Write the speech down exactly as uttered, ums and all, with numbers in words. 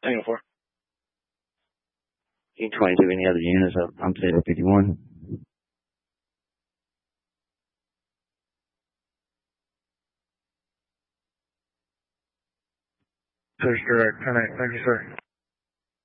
Tango four. King twenty-two, any other units? I'm Potato fifty-one. Search direct, ten eight. Thank you, sir.